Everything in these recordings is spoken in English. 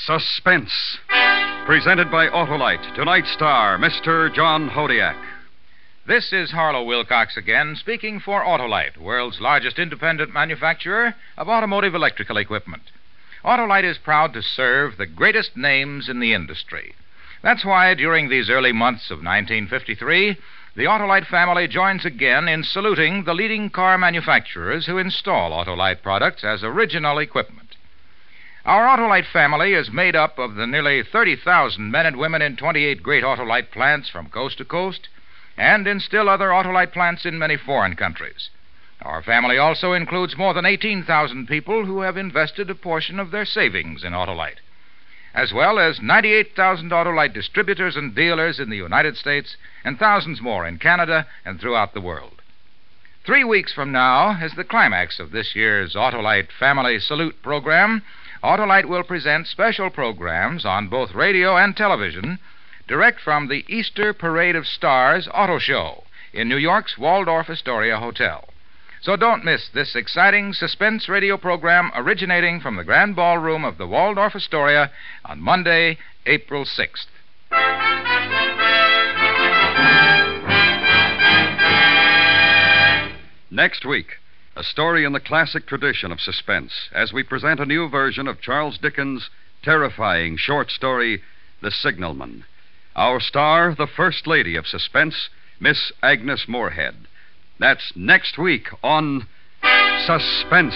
Suspense. Presented by Autolite. Tonight's star, Mr. John Hodiak. This is Harlow Wilcox again, speaking for Autolite, world's largest independent manufacturer of automotive electrical equipment. Autolite is proud to serve the greatest names in the industry. That's why during these early months of 1953, the Autolite family joins again in saluting the leading car manufacturers who install Autolite products as original equipment. Our Autolite family is made up of the nearly 30,000 men and women in 28 great Autolite plants from coast to coast, and in still other Autolite plants in many foreign countries. Our family also includes more than 18,000 people who have invested a portion of their savings in Autolite, as well as 98,000 Autolite distributors and dealers in the United States and thousands more in Canada and throughout the world. 3 weeks from now is the climax of this year's Autolite Family Salute program. Autolite will present special programs on both radio and television direct from the Easter Parade of Stars Auto Show in New York's Waldorf Astoria Hotel. So don't miss this exciting suspense radio program originating from the Grand Ballroom of the Waldorf Astoria on Monday, April 6th. Next week, a story in the classic tradition of suspense as we present a new version of Charles Dickens' terrifying short story, The Signalman. Our star, the First Lady of Suspense, Miss Agnes Moorehead. That's next week on Suspense.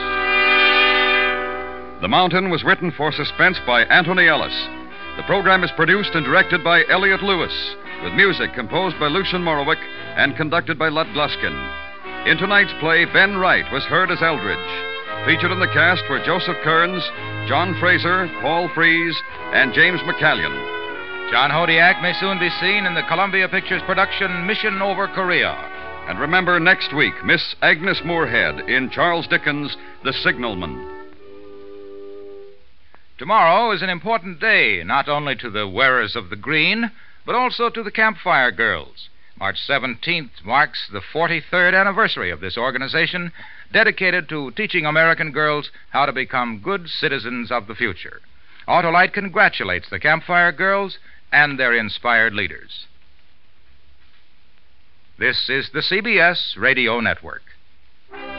The Mountain was written for Suspense by Anthony Ellis. The program is produced and directed by Elliott Lewis, with music composed by Lucien Morawick and conducted by Lud Gluskin. In tonight's play, Ben Wright was heard as Eldridge. Featured in the cast were Joseph Kearns, John Fraser, Paul Frees, and James McCallion. John Hodiak may soon be seen in the Columbia Pictures production Mission Over Korea. And remember, next week, Miss Agnes Moorehead in Charles Dickens' The Signalman. Tomorrow is an important day, not only to the wearers of the green, but also to the Campfire Girls. March 17th marks the 43rd anniversary of this organization, dedicated to teaching American girls how to become good citizens of the future. Autolite congratulates the Campfire Girls and their inspired leaders. This is the CBS Radio Network.